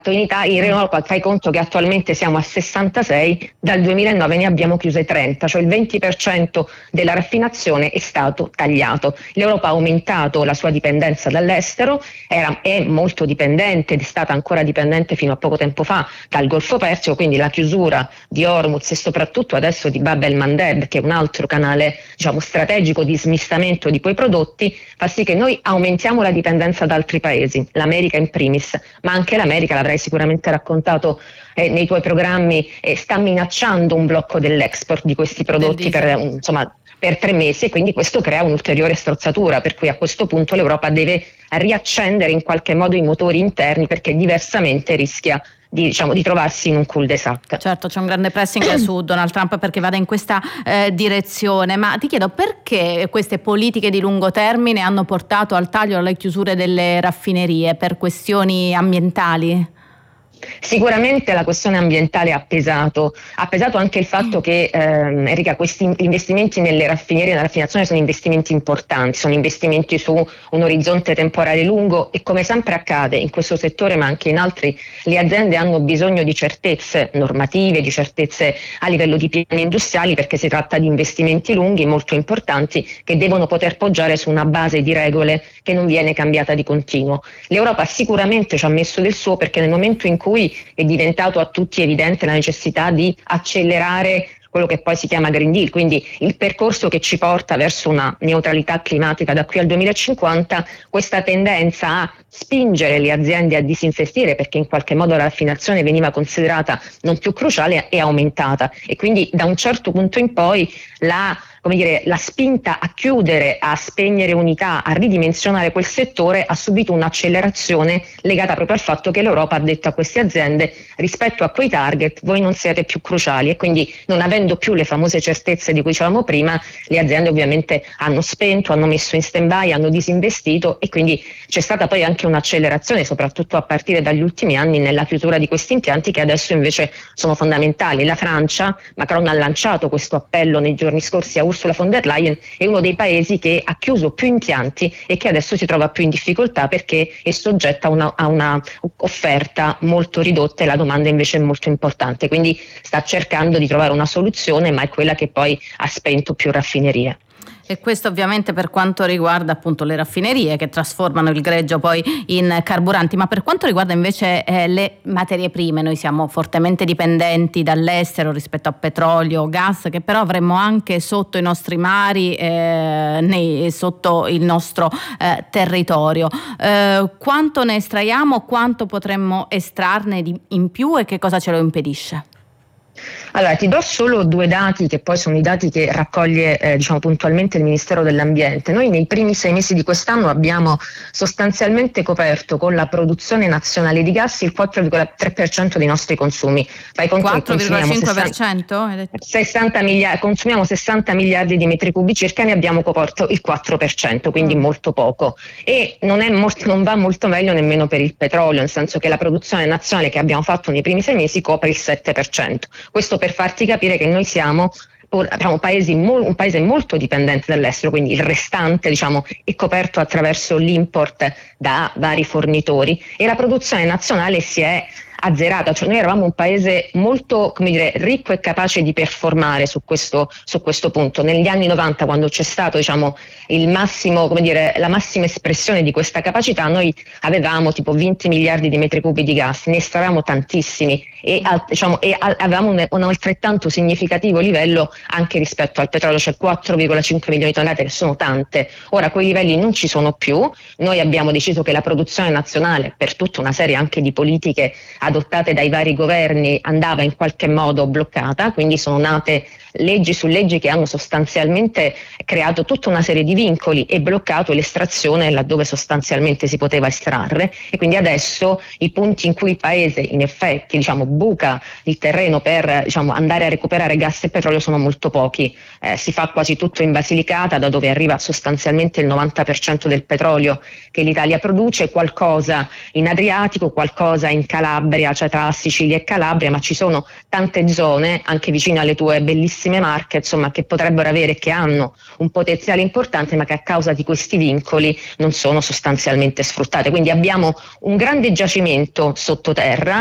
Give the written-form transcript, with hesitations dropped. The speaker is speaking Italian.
In Italia, in Europa, fai conto che attualmente siamo a 66, dal 2009 ne abbiamo chiuse 30, cioè il 20% della raffinazione è stato tagliato. L'Europa ha aumentato la sua dipendenza dall'estero, è molto dipendente ed è stata ancora dipendente fino a poco tempo fa dal Golfo Persico, quindi la chiusura di Hormuz e soprattutto adesso di Bab el-Mandeb, che è un altro canale strategico di smistamento di quei prodotti, fa sì che noi aumentiamo la dipendenza da altri paesi, l'America in primis, ma anche l'America, l'avrai sicuramente raccontato nei tuoi programmi, sta minacciando un blocco dell'export di questi prodotti per 3 mesi, e quindi questo crea un'ulteriore strozzatura, per cui a questo punto l'Europa deve riaccendere in qualche modo i motori interni, perché diversamente rischia di trovarsi in un cul-de-sac. Certo, c'è un grande pressing su Donald Trump perché vada in questa direzione, ma ti chiedo perché queste politiche di lungo termine hanno portato al taglio alle chiusure delle raffinerie? Per questioni ambientali? Sicuramente la questione ambientale ha pesato anche il fatto che Enrica, questi investimenti nelle raffinerie e nella raffinazione sono investimenti importanti, sono investimenti su un orizzonte temporale lungo, e come sempre accade in questo settore ma anche in altri, le aziende hanno bisogno di certezze normative, di certezze a livello di piani industriali, perché si tratta di investimenti lunghi molto importanti che devono poter poggiare su una base di regole che non viene cambiata di continuo. L'Europa sicuramente ci ha messo del suo, perché nel momento in cui è diventato a tutti evidente la necessità di accelerare quello che poi si chiama Green Deal, quindi il percorso che ci porta verso una neutralità climatica da qui al 2050, questa tendenza a spingere le aziende a disinvestire, perché in qualche modo la raffinazione veniva considerata non più cruciale, è aumentata, e quindi da un certo punto in poi la spinta a chiudere, a spegnere unità, a ridimensionare quel settore ha subito un'accelerazione legata proprio al fatto che l'Europa ha detto a queste aziende: rispetto a quei target voi non siete più cruciali, e quindi, non avendo più le famose certezze di cui dicevamo prima, le aziende ovviamente hanno spento, hanno messo in stand-by, hanno disinvestito, e quindi c'è stata poi anche un'accelerazione, soprattutto a partire dagli ultimi anni, nella chiusura di questi impianti che adesso invece sono fondamentali. La Francia, Macron ha lanciato questo appello nei giorni scorsi a Ursula von der Leyen, è uno dei paesi che ha chiuso più impianti e che adesso si trova più in difficoltà perché è soggetta a una offerta molto ridotta e la domanda invece è molto importante, quindi sta cercando di trovare una soluzione, ma è quella che poi ha spento più raffinerie. E questo ovviamente per quanto riguarda appunto le raffinerie che trasformano il greggio poi in carburanti, ma per quanto riguarda invece le materie prime, noi siamo fortemente dipendenti dall'estero rispetto a petrolio, gas, che però avremmo anche sotto i nostri mari, sotto il nostro territorio. Quanto ne estraiamo, quanto potremmo estrarne in più e che cosa ce lo impedisce? Allora, ti do solo 2 dati che poi sono i dati che raccoglie puntualmente il Ministero dell'Ambiente. Noi nei primi 6 mesi di quest'anno abbiamo sostanzialmente coperto con la produzione nazionale di gas il 4,3% dei nostri consumi. Fai conto che 4,5%? Consumiamo 60 miliardi di metri cubi circa, ne abbiamo coperto il 4%, quindi molto poco. E non va molto meglio nemmeno per il petrolio, nel senso che la produzione nazionale che abbiamo fatto nei primi 6 mesi copre il 7%. Questo per farti capire che noi siamo un paese molto dipendente dall'estero, quindi il restante è coperto attraverso l'import da vari fornitori, e la produzione nazionale si è azzerata, cioè noi eravamo un paese molto ricco e capace di performare su questo punto. Negli anni 90, quando c'è stato il massimo, la massima espressione di questa capacità, noi avevamo tipo 20 miliardi di metri cubi di gas, ne estraevamo tantissimi e avevamo un altrettanto significativo livello anche rispetto al petrolio, cioè 4,5 milioni di tonnellate, che sono tante. Ora quei livelli non ci sono più, noi abbiamo deciso che la produzione nazionale, per tutta una serie anche di politiche adottate dai vari governi, andava in qualche modo bloccata, quindi sono nate leggi su leggi che hanno sostanzialmente creato tutta una serie di vincoli e bloccato l'estrazione laddove sostanzialmente si poteva estrarre, e quindi adesso i punti in cui il paese in effetti buca il terreno per andare a recuperare gas e petrolio sono molto pochi. Si fa quasi tutto in Basilicata, da dove arriva sostanzialmente il 90% del petrolio che l'Italia produce, qualcosa in Adriatico, qualcosa in Calabria, cioè tra Sicilia e Calabria, ma ci sono tante zone anche vicino alle tue bellissime tantissime marche, insomma, che potrebbero avere, che hanno un potenziale importante, ma che a causa di questi vincoli non sono sostanzialmente sfruttate. Quindi abbiamo un grande giacimento sottoterra